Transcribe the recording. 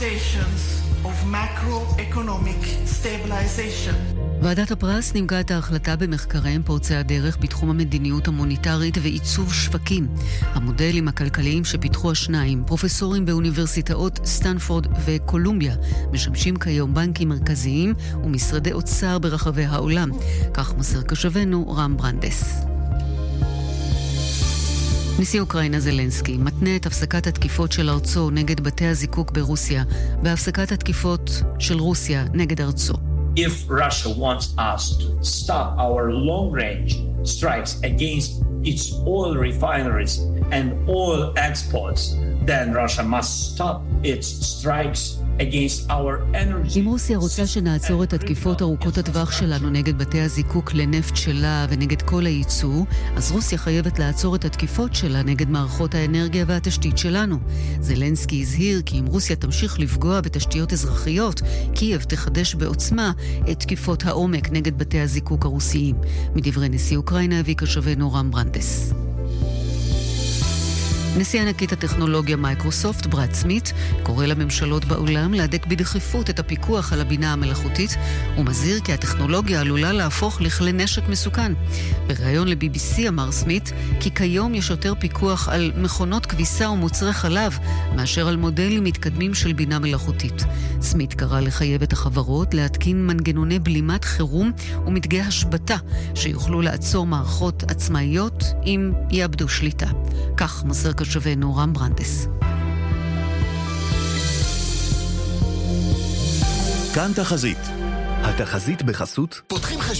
of macroeconomic stabilization. ועדת הפרס נימקה את ההחלטה במחקריהם פורצי הדרך בתחום המדיניות המוניטרית ועיצוב שווקים. המודלים הכלכליים שפיתחו השניים, פרופסורים באוניברסיטאות סטנפורד וקולומביה, משמשים כיום בנקים מרכזיים ומשרדי אוצר ברחבי העולם. כך מסר קשבנו רם ברנדס. נשיא אוקראינה זלנסקי מתנה את הפסקת התקיפות של ארצו נגד בתי הזיקוק ברוסיה בהפסקת התקיפות של רוסיה נגד ארצו. If Russia wants us to stop our long-range strikes against its oil refineries and oil exports, then Russia must stop its strikes against our energy. אם רוסיה רוצה שנעצור את התקיפות ארוכות הטווח שלנו נגד בתי הזיקוק לנפט שלה ונגד כל הייצוא, אז רוסיה חייבת לעצור את התקיפות שלה נגד מערכות האנרגיה והתשתית שלנו. זלנסקי הזהיר כי אם רוסיה תמשיך לפגוע בתשתיות אזרחיות, קייב תחדש בעוצמה את תקיפות העומק נגד בתי הזיקוק הרוסיים. מדברי נשיא אוקראינה הביא קשבנו רם ברנדס. נשיא ענקית הטכנולוגיה מייקרוסופט, ברד סמית, קורא לממשלות בעולם להדק בדחיפות את הפיקוח על הבינה המלאכותית, ומזהיר כי הטכנולוגיה עלולה להפוך לכלי נשק מסוכן. בריאיון ל-BBC אמר סמית כי כיום יש יותר פיקוח על מכונות כביסה ומוצרי חלב מאשר על מודלים מתקדמים של בינה מלאכותית. סמית קרא לחייב את החברות להתקין מנגנוני בלימת חירום ומדגי השבתה שיוכלו לעצור מערכות עצמאיות אם יאבדו שליטה. כך מסר קשבנו רם ברנדס. כאן תחזית. התחזית בחסות פותחים